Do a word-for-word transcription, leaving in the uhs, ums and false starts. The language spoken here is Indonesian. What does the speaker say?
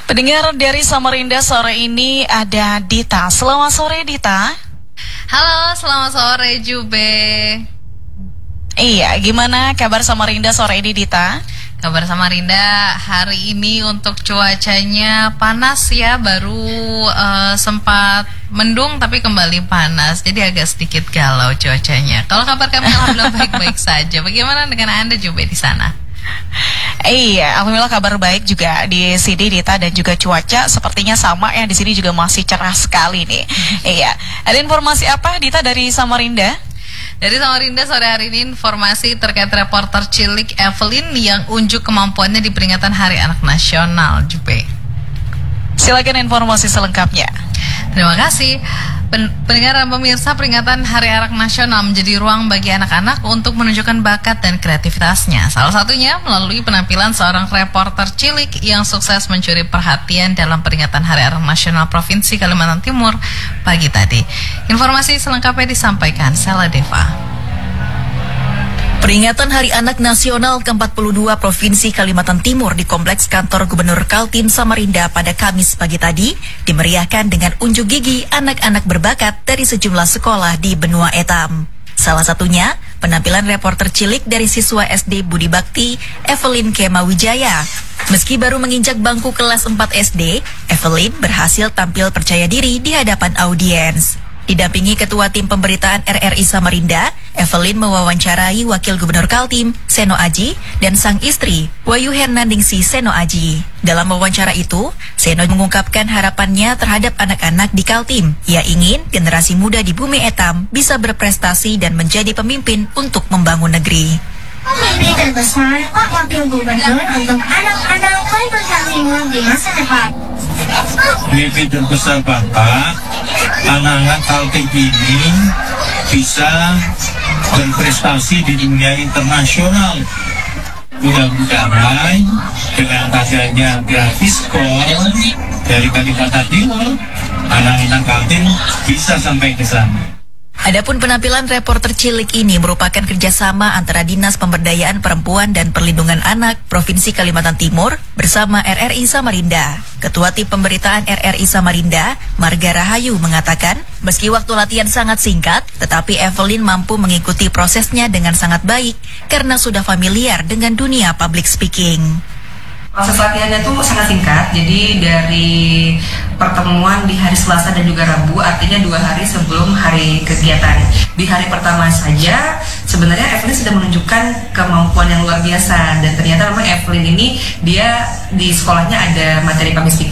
Pendengar dari Samarinda sore ini ada Dita. Selamat sore Dita. Halo, selamat sore Jube. Iya, gimana kabar Samarinda sore ini Dita? Kabar Samarinda hari ini untuk cuacanya panas ya, baru uh, sempat mendung tapi kembali panas, jadi agak sedikit galau cuacanya. Kalau kabar kami alhamdulillah baik-baik saja. Bagaimana dengan Anda Jube di sana? Iya, alhamdulillah kabar baik juga di sini Dita, dan juga cuaca sepertinya sama ya, di sini juga masih cerah sekali nih. Iya, ada informasi apa Dita dari Samarinda? Dari Samarinda sore hari ini informasi terkait reporter cilik Evelyn yang unjuk kemampuannya di peringatan Hari Anak Nasional, Jube. Silakan informasi selengkapnya. Terima kasih. Pen- pendengar dan pemirsa, peringatan Hari Anak Nasional menjadi ruang bagi anak-anak untuk menunjukkan bakat dan kreativitasnya. Salah satunya melalui penampilan seorang reporter cilik yang sukses mencuri perhatian dalam peringatan Hari Anak Nasional Provinsi Kalimantan Timur pagi tadi. Informasi selengkapnya disampaikan Sela Deva. Peringatan Hari Anak Nasional ke empat puluh dua Provinsi Kalimantan Timur di Kompleks Kantor Gubernur Kaltim Samarinda pada Kamis pagi tadi dimeriahkan dengan unjuk gigi anak-anak berbakat dari sejumlah sekolah di benua Etam. Salah satunya penampilan reporter cilik dari siswa S D Budi Bakti, Evelyn Kema Wijaya. Meski baru menginjak bangku kelas empat S D, Evelyn berhasil tampil percaya diri di hadapan audiens. Didampingi Ketua Tim Pemberitaan R R I Samarinda, Evelyn mewawancarai Wakil Gubernur Kaltim, Seno Aji, dan sang istri, Wayu Hernandingsi Seno Aji. Dalam wawancara itu, Seno mengungkapkan harapannya terhadap anak-anak di Kaltim. Ia ingin generasi muda di Bumi Etam bisa berprestasi dan menjadi pemimpin untuk membangun negeri. Mimpi terbesar Pak Wakil Gubernur untuk anak-anak Kalimantan Timur di masa depan. Mimpi terbesar Bapak, anak-anak Kaltim ini bisa berprestasi di dunia internasional. Mudah-mudahan dengan adanya gratis sekolah dari Kalimantan Timur, anak-anak Kaltim bisa sampai ke sana. Adapun penampilan reporter cilik ini merupakan kerjasama antara Dinas Pemberdayaan Perempuan dan Perlindungan Anak Provinsi Kalimantan Timur bersama R R I Samarinda. Ketua Tim Pemberitaan R R I Samarinda, Marga Rahayu, mengatakan meski waktu latihan sangat singkat, tetapi Evelyn mampu mengikuti prosesnya dengan sangat baik karena sudah familiar dengan dunia public speaking. Proses latihannya tuh sangat singkat, jadi dari pertemuan di hari Selasa dan juga Rabu, artinya dua hari sebelum hari kegiatan. Di hari pertama saja, sebenarnya Evelyn sudah menunjukkan kemampuan yang luar biasa, dan ternyata memang Evelyn ini dia di sekolahnya ada materi public speaking.